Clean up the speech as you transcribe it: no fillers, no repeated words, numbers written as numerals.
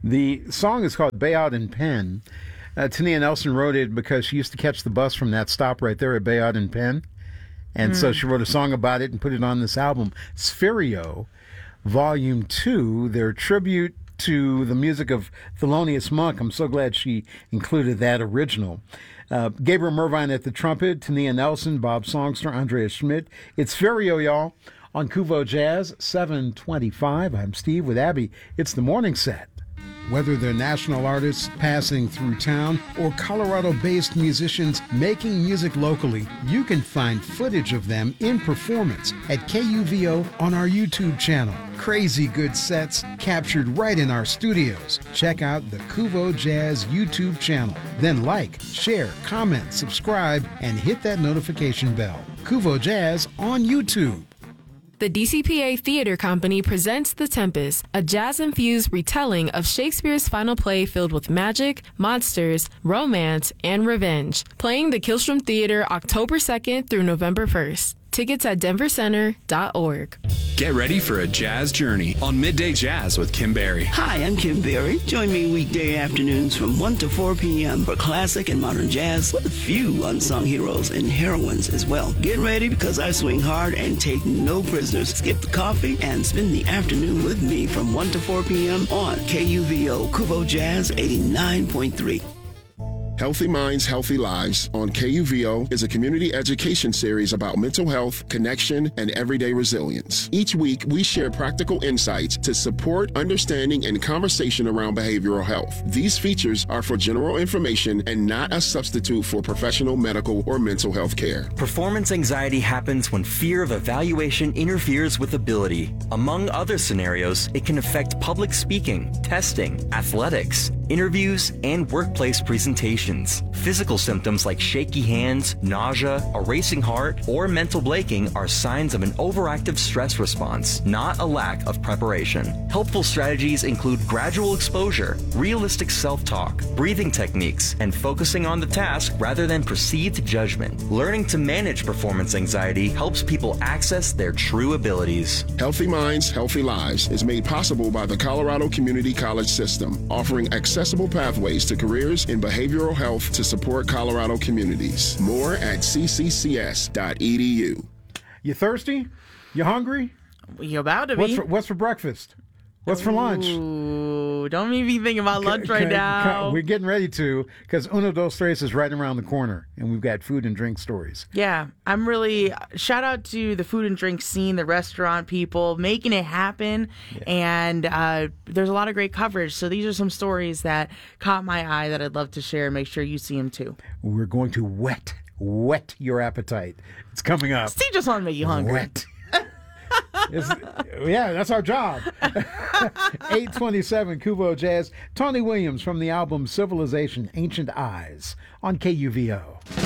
The song is called Bayard and Penn. Tania Nelson wrote it because she used to catch the bus from that stop right there at Bayard and Penn. And so she wrote a song about it and put it on this album, Spherio, Volume 2, their tribute to the music of Thelonious Monk. I'm so glad she included that original. Gabriel Mervine at the trumpet, Tania Nelson, Bob Songster, Andrea Schmidt. It's Spherio, y'all, on Kuvo Jazz, 725. I'm Steve with Abby. It's the morning set. Whether they're national artists passing through town or Colorado-based musicians making music locally, you can find footage of them in performance at KUVO on our YouTube channel. Crazy good sets captured right in our studios. Check out the Kuvo Jazz YouTube channel. Then like, share, comment, subscribe, and hit that notification bell. Kuvo Jazz on YouTube. The DCPA Theater Company presents The Tempest, a jazz-infused retelling of Shakespeare's final play filled with magic, monsters, romance, and revenge. Playing the Killstrom Theater October 2nd through November 1st. Tickets at denvercenter.org. Get ready for a jazz journey on Midday Jazz with Kim Berry. Hi, I'm Kim Berry. Join me weekday afternoons from 1 to 4 p.m. for classic and modern jazz with a few unsung heroes and heroines as well. Get ready because I swing hard and take no prisoners. Skip the coffee and spend the afternoon with me from 1 to 4 p.m. on KUVO Kuvo Jazz 89.3. Healthy Minds, Healthy Lives on KUVO is a community education series about mental health, connection, and everyday resilience. Each week, we share practical insights to support understanding and conversation around behavioral health. These features are for general information and not a substitute for professional medical or mental health care. Performance anxiety happens when fear of evaluation interferes with ability. Among other scenarios, it can affect public speaking, testing, athletics, interviews, and workplace presentations. Physical symptoms like shaky hands, nausea, a racing heart, or mental blanking are signs of an overactive stress response, not a lack of preparation. Helpful strategies include gradual exposure, realistic self-talk, breathing techniques, and focusing on the task rather than perceived judgment. Learning to manage performance anxiety helps people access their true abilities. Healthy Minds, Healthy Lives is made possible by the Colorado Community College System, offering accessible pathways to careers in behavioral health to support Colorado communities. More at cccs.edu. You thirsty? You hungry? You about to be. What's for breakfast? What's for lunch? Ooh, don't make me think about lunch right now. We're getting ready to, because Uno Dos Tres is right around the corner, and we've got food and drink stories. Yeah, I'm really, shout out to the food and drink scene, the restaurant people, making it happen, and there's a lot of great coverage, so these are some stories that caught my eye that I'd love to share. Make sure you see them too. We're going to whet your appetite. It's coming up. Steve just want to make you hungry. Wet. Yeah, that's our job. 827 Kuvo Jazz. Tony Williams from the album Civilization, Ancient Eyes on KUVO.